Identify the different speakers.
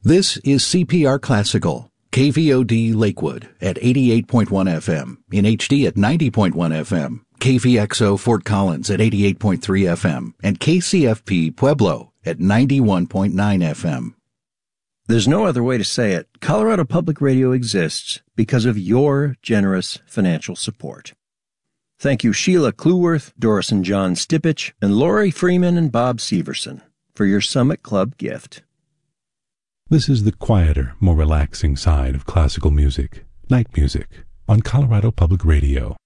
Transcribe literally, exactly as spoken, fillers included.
Speaker 1: This is C P R Classical, K V O D Lakewood at eighty-eight point one F M, in H D at ninety point one F M, K V X O Fort Collins at eighty-eight point three F M, and K C F P Pueblo at ninety-one point nine F M.
Speaker 2: There's no other way to say it. Colorado Public Radio exists because of your generous financial support. Thank you Sheila Cluworth, Doris and John Stipich, and Lori Freeman and Bob Severson for your Summit Club gift.
Speaker 3: This is the quieter, more relaxing side of classical music, night music, on Colorado Public Radio.